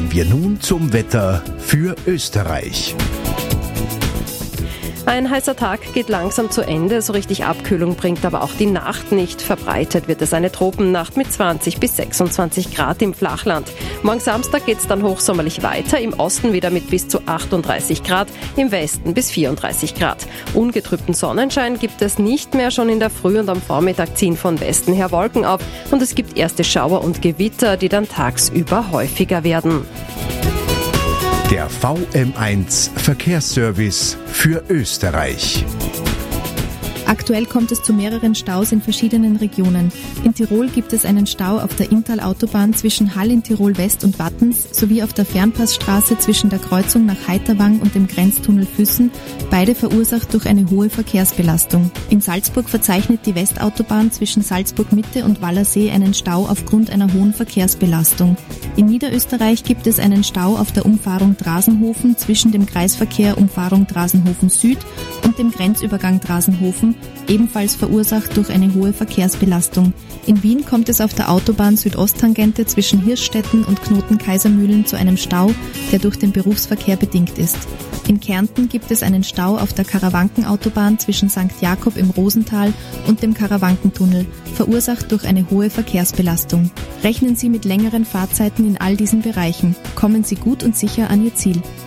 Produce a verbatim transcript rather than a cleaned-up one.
Kommen wir nun zum Wetter für Österreich. Ein heißer Tag geht langsam zu Ende, so richtig Abkühlung bringt aber auch die Nacht nicht. Verbreitet wird es eine Tropennacht mit zwanzig bis sechsundzwanzig Grad im Flachland. Morgen Samstag geht es dann hochsommerlich weiter, im Osten wieder mit bis zu achtunddreißig Grad, im Westen bis vierunddreißig Grad. Ungetrübten Sonnenschein gibt es nicht mehr, schon in der Früh und am Vormittag ziehen von Westen her Wolken auf und es gibt erste Schauer und Gewitter, die dann tagsüber häufiger werden. Der V M eins Verkehrsservice für Österreich. Aktuell kommt es zu mehreren Staus in verschiedenen Regionen. In Tirol gibt es einen Stau auf der Inntal-Autobahn zwischen Hall in Tirol West und Wattens sowie auf der Fernpassstraße zwischen der Kreuzung nach Heiterwang und dem Grenztunnel Füssen, beide verursacht durch eine hohe Verkehrsbelastung. In Salzburg verzeichnet die Westautobahn zwischen Salzburg-Mitte und Wallersee einen Stau aufgrund einer hohen Verkehrsbelastung. In Niederösterreich gibt es einen Stau auf der Umfahrung Drasenhofen zwischen dem Kreisverkehr Umfahrung Drasenhofen Süd und dem Grenzübergang Drasenhofen, ebenfalls verursacht durch eine hohe Verkehrsbelastung. In Wien kommt es auf der Autobahn Südosttangente zwischen Hirschstetten und Knoten-Kaisermühlen zu einem Stau, der durch den Berufsverkehr bedingt ist. In Kärnten gibt es einen Stau auf der Karawankenautobahn zwischen Sankt Jakob im Rosental und dem Karawankentunnel, verursacht durch eine hohe Verkehrsbelastung. Rechnen Sie mit längeren Fahrzeiten in all diesen Bereichen. Kommen Sie gut und sicher an Ihr Ziel.